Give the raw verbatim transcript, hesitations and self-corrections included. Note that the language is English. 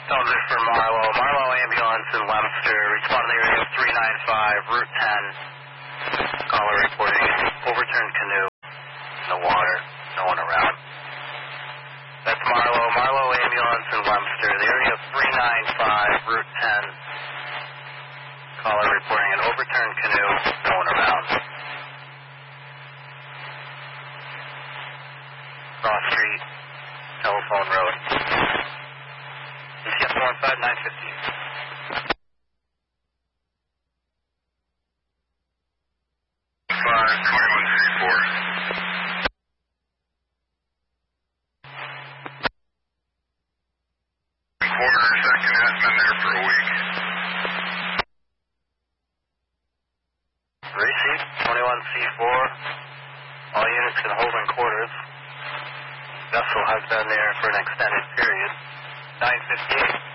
Subject for Marlow. Marlow ambulance in Leominster. Respond to the area of three nine five, Route ten. Caller reporting overturned canoe in the water. No one around. That's Marlow. Marlow ambulance in Leominster. The area of three nine five, Route ten. Caller reporting an overturned canoe. No one around. Cross Street, Telephone Road. E T S one five nine fifteen. five twenty-one C four. Quarter second has been there for a week. Receipt twenty-one C four. All units can hold in quarters. Vessel has been there for an extended period. nine fifty-eight.